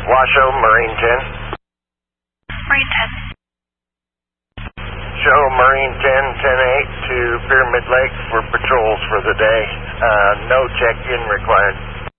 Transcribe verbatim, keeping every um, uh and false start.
Washoe, Marine ten. Marine ten. Show Marine ten, ten eight to Pyramid Lake for patrols for the day. Uh, no check-in required.